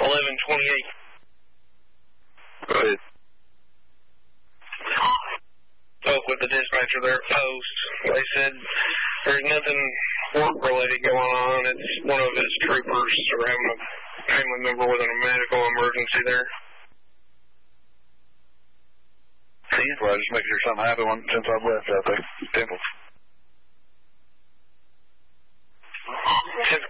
1128. Go ahead. Spoke with the dispatcher there at Post. They said there's nothing work-related going on. It's one of his troopers or having a family member with a medical emergency there. He's right, just making sure something happened since I've left out there. Temple. 10th